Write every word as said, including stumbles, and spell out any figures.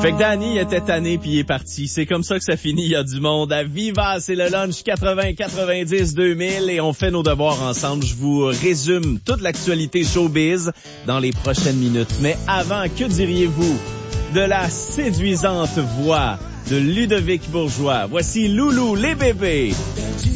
Fait que Danny était tanné puis il est parti. C'est comme ça que ça finit. Il y a du monde à Viva. C'est le lunch quatre-vingts, quatre-vingt-dix, deux mille et on fait nos devoirs ensemble. Je vous résume toute l'actualité showbiz dans les prochaines minutes. Mais avant, que diriez-vous de la séduisante voix de Ludovic Bourgeois? Voici Loulou, les bébés.